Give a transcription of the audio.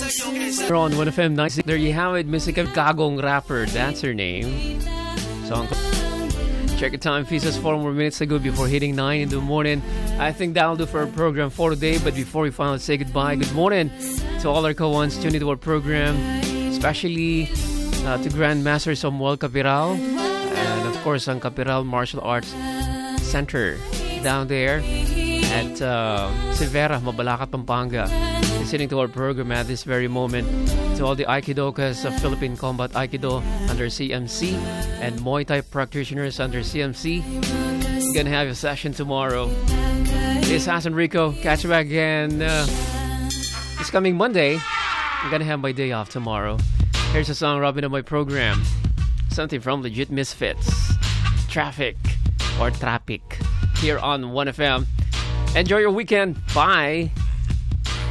We're on 1FM 96. There you have it, Miss Kagong Rapper. That's her name. Song. Check the time. Feels us 4 more minutes ago before hitting 9 in the morning. I think that'll do for our program for today. But before we finally say goodbye, good morning to all our co-ones tuning into our program, especially to Grandmaster Samuel Capiral and of course ang Capiral Martial Arts Center down there at Severa, Mabalacat, Pampanga. Listening to our program at this very moment. To all the Aikidokas of Philippine Combat Aikido under CMC and Muay Thai practitioners under CMC. Gonna have a session tomorrow. This is Hassan Rico. Catch you back again this coming Monday. I'm gonna have my day off tomorrow. Here's a song wrapping up my program. Something from Legit Misfits. Traffic or Traffic here on 1FM. Enjoy your weekend. Bye.